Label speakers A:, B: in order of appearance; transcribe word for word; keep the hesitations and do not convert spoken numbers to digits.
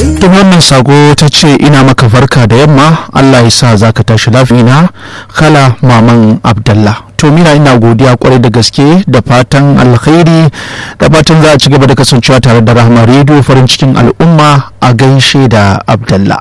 A: ta wannan sako ta ce ina maka farka da yamma, Allah ya sa za ka tashi lafiya. Kala maman Abdallah. To mina ina godiya kwarai da gaske da fatan alkhairi, da fatan za a ci gaba da kasancewa tare da Rahama Radio farin cikin al'umma. A gaishe da Abdallah.